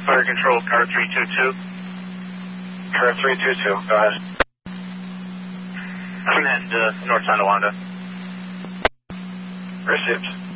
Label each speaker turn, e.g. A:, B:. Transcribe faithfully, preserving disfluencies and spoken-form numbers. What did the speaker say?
A: Fire Control, car three two two.
B: Car three two two, go ahead.
A: And uh, North Tonawanda.
B: Received.